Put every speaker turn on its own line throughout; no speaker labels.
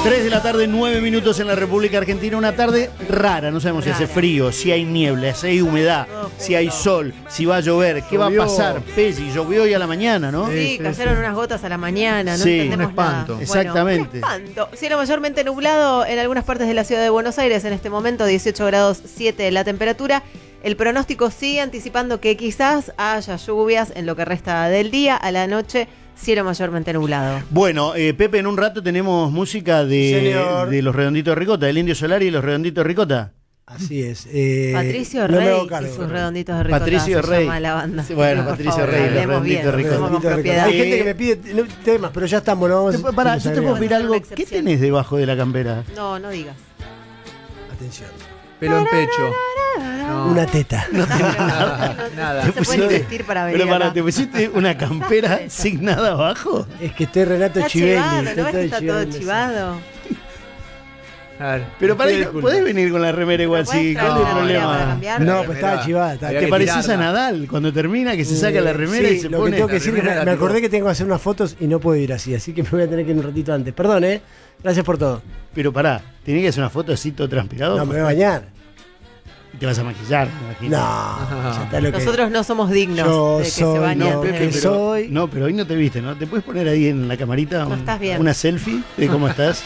3 de la tarde, 9 minutos en la República Argentina. Una tarde rara, no sabemos si hace frío, si hay niebla, si hay humedad, si hay sol, si va a llover, qué va a pasar. Pesi, llovió hoy a la mañana, ¿no?
Sí, cayeron unas gotas a la mañana, no
Sí,
entendemos
un espanto.
nada.
Exactamente.
Bueno, un espanto. Cielo mayormente nublado en algunas partes de la ciudad de Buenos Aires en este momento, 18 grados 7 la temperatura. El pronóstico sigue anticipando que quizás haya lluvias en lo que resta del día. A la noche, cielo mayormente nublado.
Bueno, Pepe, en un rato tenemos música de los Redonditos de Ricota, del Indio Solari y los Redonditos de Ricota.
Así es.
Patricio
no me
Rey
hago
y
cargo.
sus Redonditos de Ricota.
Patricio
se
Rey.
llama la banda.
Sí, bueno,
Por
Patricio
favor,
Rey, los
hablemos
Redonditos de
bien,
Ricota.
hablemos con propiedad.
Hay gente que me pide temas, pero ya estamos. No,
Pará, yo te puedo pedir algo. ¿Qué tenés debajo de la campera?
No, no digas.
Atención.
Pelo en pecho. No.
Una teta.
Nada.
No se puede vestir para venir
Pero
acá.
¿te pusiste una campera sin nada abajo?
Es que estoy Renato
Está
Chivelli.
chivado, ¿no ves que está todo
Chivelli.
chivado?
A ver,
Pero para
ustedes disculpen.
podés venir con la remera igual,
¿Puedes
sí,
traer
¿cuál es el
una remera para
problema?
cambiar?
No, pues estaba chivada.
Había
Te
que
pareces a
tirarla.
Nadal cuando termina, que se saca la remera y se
lo que
pone.
tengo que decir es que
remera
me
la
acordé
tiró.
que tengo que hacer unas fotos y no puedo ir así que me voy a tener que ir un ratito antes. Perdón, Gracias por todo.
Pero pará, ¿tenés que hacer una foto así todo transpirado?
No, me voy a bañar.
Y te vas a maquillar, me imagino.
No, ya está lo que...
Nosotros no somos dignos
Yo
de que se
soy
bañen.
lo
Pepe,
que
pero,
soy.
no, pero hoy no te viste, ¿no? ¿Te puedes poner ahí en la camarita
No estás bien.
una selfie de cómo estás?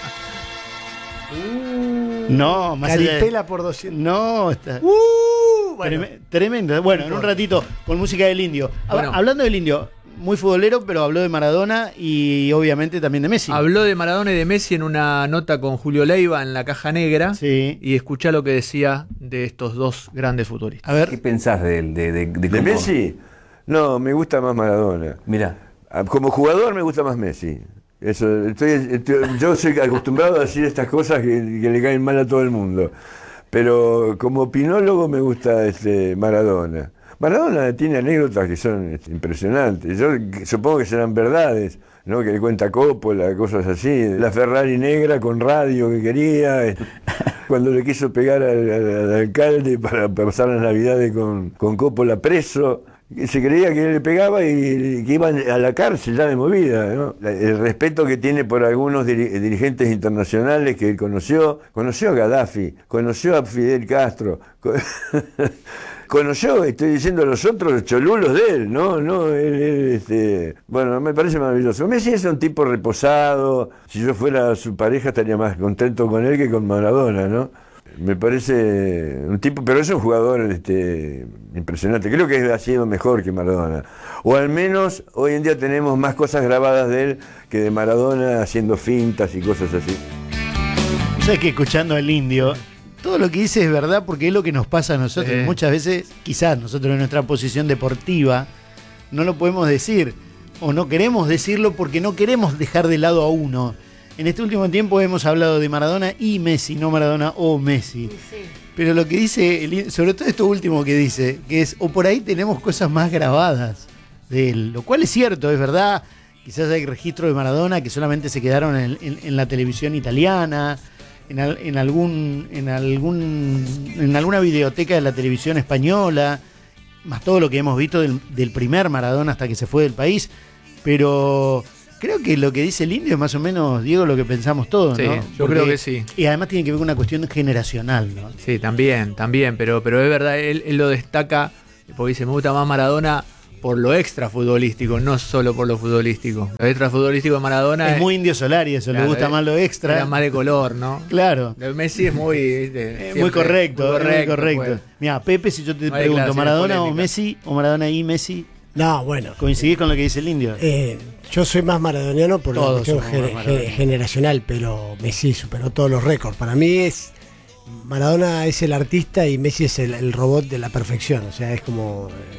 No, más allá de-
Caripela por 200.
No, está
Bueno.
tremendo. Bueno, en un ratito con música del Indio.
Bueno.
Hablando del Indio, muy futbolero, pero habló de Maradona y obviamente también de Messi.
Habló de Maradona y de Messi en una nota con Julio Leiva en la Caja Negra.
Sí.
Y escuchá lo que decía de estos dos grandes futuristas.
A
¿Qué
ver,
pensás de
¿De
cómo-
Messi? No, me gusta más Maradona.
Mirá,
Como jugador me gusta más Messi. Eso, yo soy acostumbrado a decir estas cosas que le caen mal a todo el mundo. Pero como opinólogo me gusta Maradona. Maradona tiene anécdotas que son impresionantes. Yo supongo que serán verdades, ¿no? Que le cuenta Coppola, cosas así. La Ferrari negra con radio que quería. Cuando le quiso pegar al alcalde para pasar las navidades con Coppola preso. Se creía que le pegaba y que iban a la cárcel ya de movida, ¿no? El respeto que tiene por algunos dirigentes internacionales que él conoció a Gaddafi, conoció a Fidel Castro, conoció, estoy diciendo, a los otros cholulos de él, ¿no? Bueno, me parece maravilloso. Messi es un tipo reposado. Si yo fuera su pareja estaría más contento con él que con Maradona, ¿no? Me parece un tipo, pero es un jugador impresionante. Creo que ha sido mejor que Maradona. O al menos hoy en día tenemos más cosas grabadas de él que de Maradona haciendo fintas y cosas así.
sabes que escuchando al Indio, todo lo que dice es verdad porque es lo que nos pasa a nosotros. Muchas veces, quizás nosotros en nuestra posición deportiva, no lo podemos decir o no queremos decirlo porque no queremos dejar de lado a uno. En este último tiempo hemos hablado de Maradona y Messi, no Maradona o Messi.
Sí.
Pero lo que dice, sobre todo esto último que dice, que es, o por ahí tenemos cosas más grabadas de él, lo cual es cierto, es verdad. Quizás hay registros de Maradona que solamente se quedaron en la televisión italiana, en alguna videoteca de la televisión española, más todo lo que hemos visto del primer Maradona hasta que se fue del país. Pero creo que lo que dice el Indio es más o menos, Diego, lo que pensamos todos,
Sí,
¿no?
yo
Porque-
creo que sí.
Y además tiene que ver con una cuestión generacional, ¿no?
Sí, también, pero es verdad, él lo destaca, porque dice, me gusta más Maradona por lo extra futbolístico, no solo por lo futbolístico. Lo extra futbolístico de Maradona
Es muy Indio Solari eso,
claro,
le gusta más lo extra.
era más de color, ¿no?
Claro.
Lo de Messi es muy, ¿viste?
Muy
Siempre
correcto, muy correcto.
pues.
Mira, Pepe, si yo te
No hay
pregunto,
declaraciones
¿Maradona o
polémicas.
Messi? ¿O Maradona y Messi?
No, bueno.
¿Coincidís con lo que dice el Indio?
Yo soy más maradoniano por la
Todos
cuestión
somos más maradonianos.
generacional, pero Messi superó todos los récords. Para mí Maradona es el artista y Messi es el robot de la perfección. O sea, es como